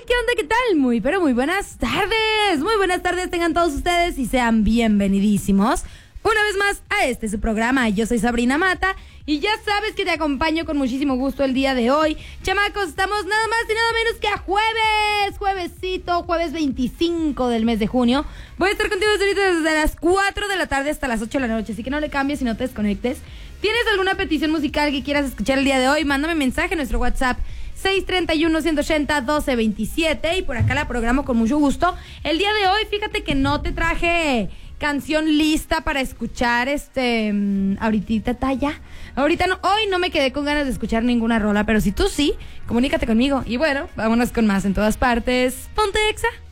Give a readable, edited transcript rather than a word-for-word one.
¿Qué onda? ¿Qué tal? Muy, pero muy buenas tardes. Muy buenas tardes tengan todos ustedes y sean bienvenidísimos una vez más a su programa. Yo soy Sabrina Mata y ya sabes que te acompaño con muchísimo gusto el día de hoy. Chamacos, estamos nada más y nada menos que a jueves 25 del mes de junio. Voy a estar contigo desde las 4 de la tarde hasta las 8 de la noche, así que no le cambies y no te desconectes. ¿Tienes alguna petición musical que quieras escuchar el día de hoy? Mándame mensaje en nuestro WhatsApp 631-180-1227 y por acá la programo con mucho gusto. El día de hoy, fíjate que no te traje canción lista para escuchar ahorita talla. Ahorita no, hoy no me quedé con ganas de escuchar ninguna rola, pero si tú sí, comunícate conmigo. Y bueno, vámonos con más en todas partes. Ponte Exa.